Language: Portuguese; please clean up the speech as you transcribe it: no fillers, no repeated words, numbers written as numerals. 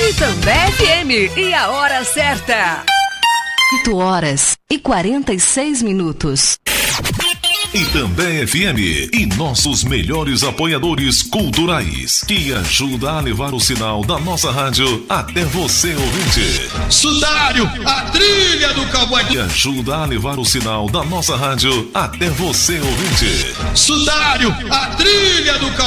Itambé FM e a hora certa. 8h46. Itambé FM e nossos melhores apoiadores culturais, que ajuda a levar o sinal da nossa rádio até você, ouvinte. Sudário, a trilha do cowboy. Que ajuda a levar o sinal da nossa rádio até você, ouvinte. Sudário, a trilha do cowboy.